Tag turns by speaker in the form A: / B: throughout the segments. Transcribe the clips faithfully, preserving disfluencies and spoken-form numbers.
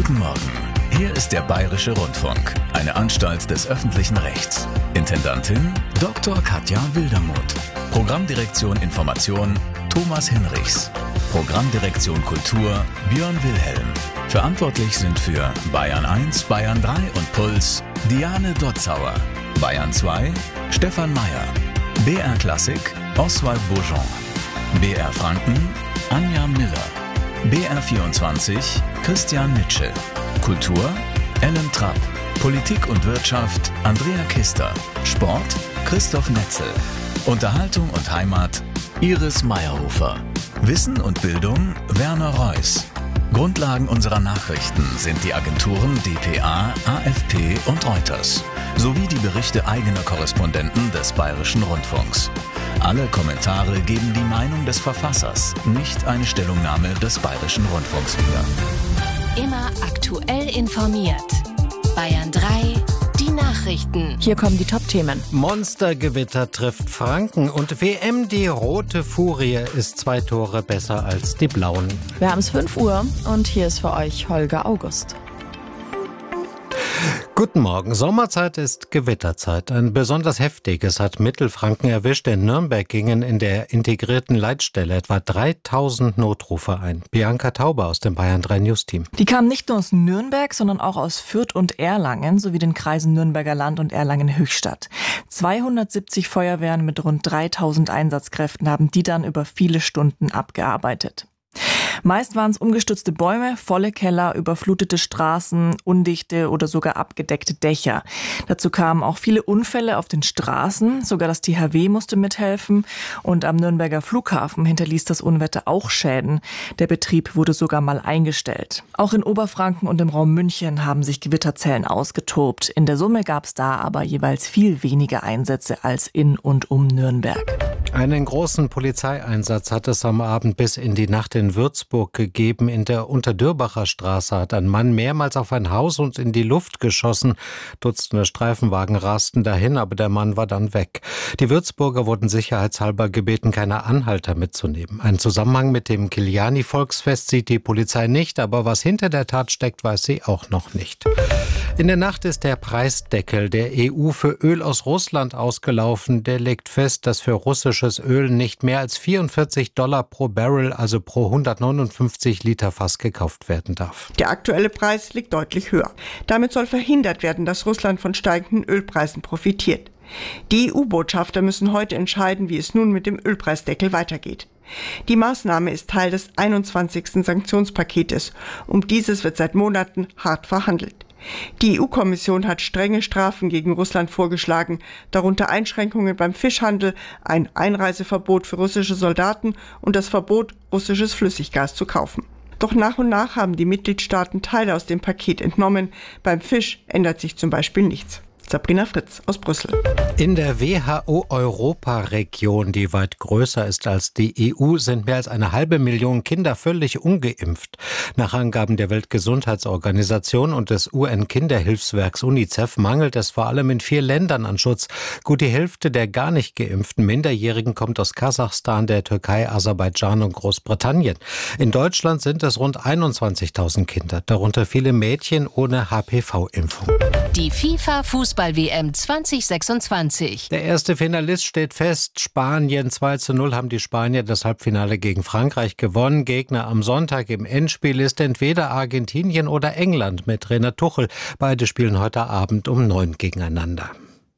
A: Guten Morgen. Hier ist der Bayerische Rundfunk, eine Anstalt des öffentlichen Rechts. Intendantin Doktor Katja Wildermuth. Programmdirektion Information Thomas Hinrichs. Programmdirektion Kultur Björn Wilhelm. Verantwortlich sind für Bayern eins, Bayern drei und Puls Diane Dotzauer. Bayern zwei Stefan Meyer. B R Klassik Oswald Bourgeon. B R Franken Anja Miller. B R vierundzwanzig Christian Mitschel. Kultur Ellen Trapp. Politik und Wirtschaft Andrea Kister. Sport Christoph Netzel. Unterhaltung und Heimat Iris Meyerhofer. Wissen und Bildung Werner Reuss. Grundlagen unserer Nachrichten sind die Agenturen D P A, A F P und Reuters sowie die Berichte eigener Korrespondenten des Bayerischen Rundfunks. Alle Kommentare geben die Meinung des Verfassers, nicht eine Stellungnahme des Bayerischen Rundfunks wieder.
B: Immer aktuell informiert. Bayern drei, die Nachrichten.
C: Hier kommen die Top-Themen.
D: Monstergewitter trifft Franken und W M die rote Furie ist zwei Tore besser als die blauen.
C: Wir haben es fünf Uhr und hier ist für euch Holger August.
D: Guten Morgen. Sommerzeit ist Gewitterzeit. Ein besonders heftiges hat Mittelfranken erwischt. In Nürnberg gingen in der integrierten Leitstelle etwa dreitausend Notrufe ein. Bianca Tauber aus dem Bayern drei News Team.
E: Die kamen nicht nur aus Nürnberg, sondern auch aus Fürth und Erlangen sowie den Kreisen Nürnberger Land und Erlangen-Höchstadt. zweihundertsiebzig Feuerwehren mit rund dreitausend Einsatzkräften haben die dann über viele Stunden abgearbeitet. Meist waren es umgestürzte Bäume, volle Keller, überflutete Straßen, undichte oder sogar abgedeckte Dächer. Dazu kamen auch viele Unfälle auf den Straßen, sogar das T H W musste mithelfen und am Nürnberger Flughafen hinterließ das Unwetter auch Schäden. Der Betrieb wurde sogar mal eingestellt. Auch in Oberfranken und im Raum München haben sich Gewitterzellen ausgetobt. In der Summe gab es da aber jeweils viel weniger Einsätze als in und um Nürnberg.
D: Einen großen Polizeieinsatz hat es am Abend bis in die Nacht in Würzburg gegeben. In der Unterdürbacher Straße hat ein Mann mehrmals auf ein Haus und in die Luft geschossen. Dutzende Streifenwagen rasten dahin, aber der Mann war dann weg. Die Würzburger wurden sicherheitshalber gebeten, keine Anhalter mitzunehmen. Einen Zusammenhang mit dem Kiliani-Volksfest sieht die Polizei nicht, aber was hinter der Tat steckt, weiß sie auch noch nicht. In der Nacht ist der Preisdeckel der E U für Öl aus Russland ausgelaufen. Der legt fest, dass für russisches Öl nicht mehr als vierundvierzig Dollar pro Barrel, also pro hundertneunundfünfzig Liter Fass, gekauft werden darf.
F: Der aktuelle Preis liegt deutlich höher. Damit soll verhindert werden, dass Russland von steigenden Ölpreisen profitiert. Die E U-Botschafter müssen heute entscheiden, wie es nun mit dem Ölpreisdeckel weitergeht. Die Maßnahme ist Teil des einundzwanzigsten Sanktionspaketes. Um dieses wird seit Monaten hart verhandelt. Die E U-Kommission hat strenge Strafen gegen Russland vorgeschlagen, darunter Einschränkungen beim Fischhandel, ein Einreiseverbot für russische Soldaten und das Verbot, russisches Flüssiggas zu kaufen. Doch nach und nach haben die Mitgliedstaaten Teile aus dem Paket entnommen. Beim Fisch ändert sich zum Beispiel nichts. Sabrina Fritz aus Brüssel.
D: In der W H O-Europa-Region, die weit größer ist als die E U, sind mehr als eine halbe Million Kinder völlig ungeimpft. Nach Angaben der Weltgesundheitsorganisation und des U N-Kinderhilfswerks UNICEF mangelt es vor allem in vier Ländern an Schutz. Gut die Hälfte der gar nicht geimpften Minderjährigen kommt aus Kasachstan, der Türkei, Aserbaidschan und Großbritannien. In Deutschland sind es rund einundzwanzigtausend Kinder, darunter viele Mädchen ohne H P V-Impfung.
B: Die FIFA-Fußball-W M zwanzig sechsundzwanzig.
D: Der erste Finalist steht fest. Spanien zwei zu null haben die Spanier das Halbfinale gegen Frankreich gewonnen. Gegner am Sonntag im Endspiel ist entweder Argentinien oder England mit Trainer Tuchel. Beide spielen heute Abend um neun gegeneinander.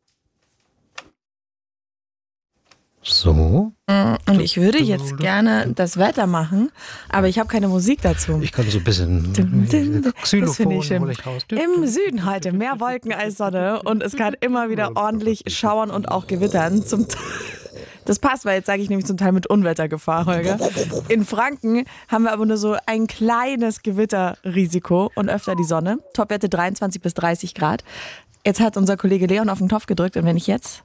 D: So.
C: Und ich würde jetzt gerne das Wetter machen, aber ich habe keine Musik dazu.
D: Ich kann so ein bisschen Xylophon hole ich raus.
C: Im Süden heute mehr Wolken als Sonne und es kann immer wieder ordentlich schauern und auch gewittern. Zum Das passt, weil jetzt sage ich nämlich zum Teil mit Unwettergefahr, Holger. In Franken haben wir aber nur so ein kleines Gewitterrisiko und öfter die Sonne. Topwerte dreiundzwanzig bis dreißig Grad. Jetzt hat unser Kollege Leon auf den Knopf gedrückt und wenn ich jetzt...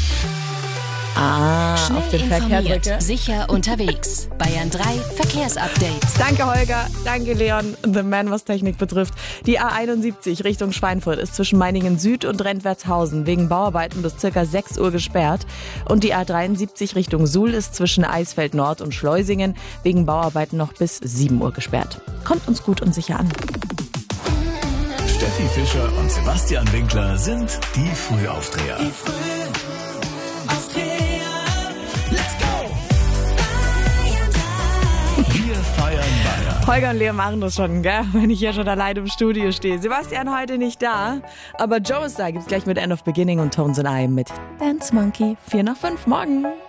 C: Ah,
B: Schnell
C: auf den
B: informiert,
C: Verkehr
B: sicher unterwegs. Bayern drei Verkehrsupdate.
C: Danke Holger, danke Leon, The Man, was Technik betrifft. Die A einundsiebzig Richtung Schweinfurt ist zwischen Meiningen Süd und Rentwertshausen wegen Bauarbeiten bis ca. sechs Uhr gesperrt. Und die A dreiundsiebzig Richtung Suhl ist zwischen Eisfeld Nord und Schleusingen wegen Bauarbeiten noch bis sieben Uhr gesperrt. Kommt uns gut und sicher an.
A: Steffi Fischer und Sebastian Winkler sind die Frühaufdreher.
G: Die Frühaufdreher. Let's go!
A: Wir feiern Bayern.
C: Holger und Leo machen das schon, gell? Wenn ich hier schon allein im Studio stehe. Sebastian heute nicht da, aber Joe ist da. Gibt's gleich mit End of Beginning und Tones and I mit Dance Monkey. vier nach fünf morgen.